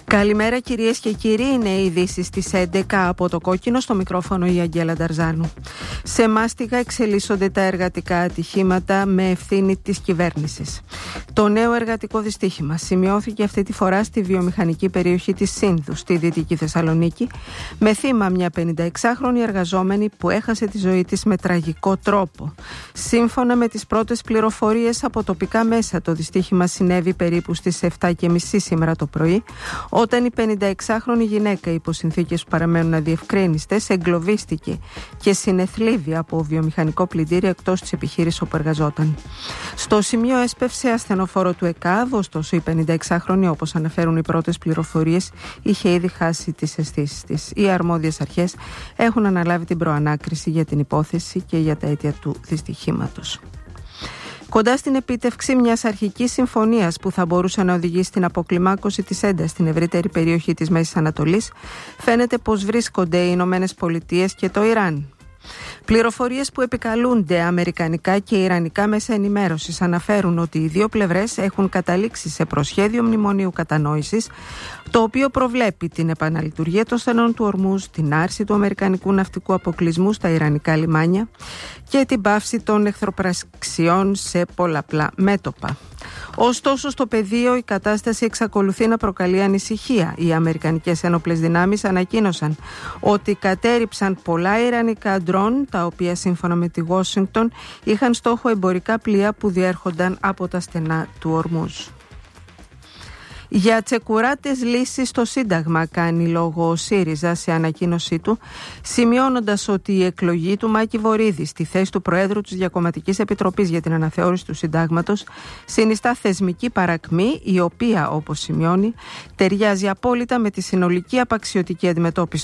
Καλημέρα κυρίες και κύριοι, είναι οι ειδήσεις στις 11 από το Κόκκινο, στο μικρόφωνο η Αγγέλα Νταρζάνου. Σε μάστιγα εξελίσσονται τα εργατικά ατυχήματα με ευθύνη της κυβέρνησης. Το νέο εργατικό δυστύχημα σημειώθηκε αυτή τη φορά στη βιομηχανική περιοχή της Σύνδου, στη Δυτική Θεσσαλονίκη, με θύμα μια 56χρονη εργαζόμενη που έχασε τη ζωή της με τραγικό τρόπο. Σύμφωνα με τις πρώτες πληροφορίες από τοπικά μέσα, το δυστύχημα συνέβη περίπου στις 7:30 σήμερα το πρωί, όταν η 56χρονη γυναίκα, υπό συνθήκες που παραμένουν αδιευκρίνιστες, εγκλωβίστηκε και συνεθλίβει από βιομηχανικό πλυντήριο εκτός της επιχείρησης όπου εργαζόταν. Στο σημείο έσπευσε ασθενοφόρο του ΕΚΑΒ, ωστόσο η 56χρονη, όπως αναφέρουν οι πρώτες πληροφορίες, είχε ήδη χάσει τις αισθήσεις της. Οι αρμόδιες αρχές έχουν αναλάβει την προανάκριση για την υπόθεση και για τα αίτια του δυστυχήματος. Κοντά στην επίτευξη μιας αρχικής συμφωνίας που θα μπορούσε να οδηγήσει στην αποκλιμάκωση της έντασης στην ευρύτερη περιοχή της Μέσης Ανατολής, φαίνεται πως βρίσκονται οι Ηνωμένες Πολιτείες και το Ιράν. Πληροφορίες που επικαλούνται αμερικανικά και ιρανικά μέσα ενημέρωσης αναφέρουν ότι οι δύο πλευρές έχουν καταλήξει σε προσχέδιο μνημονίου κατανόησης, το οποίο προβλέπει την επαναλειτουργία των στενών του Ορμούζ, την άρση του αμερικανικού ναυτικού αποκλεισμού στα ιρανικά λιμάνια και την πάυση των εχθροπραξιών σε πολλαπλά μέτωπα. Ωστόσο, στο πεδίο η κατάσταση εξακολουθεί να προκαλεί ανησυχία. Οι αμερικανικές ένοπλες δυνάμεις ανακοίνωσαν ότι κατέρριψαν πολλά ιρανικά ντρόν, τα οποία σύμφωνα με τη Washington είχαν στόχο εμπορικά πλοία που διέρχονταν από τα στενά του Ορμούζ. Για τσεκουράτες λύσεις στο Σύνταγμα κάνει λόγο ο ΣΥΡΙΖΑ σε ανακοίνωσή του, σημειώνοντας ότι η εκλογή του Μάκη Βορίδη στη θέση του Προέδρου της Διακομματικής Επιτροπής για την Αναθεώρηση του Συντάγματος συνιστά θεσμική παρακμή, η οποία, όπως σημειώνει, ταιριάζει απόλυτα με τη συνολική απαξιωτική αντιμετώπιση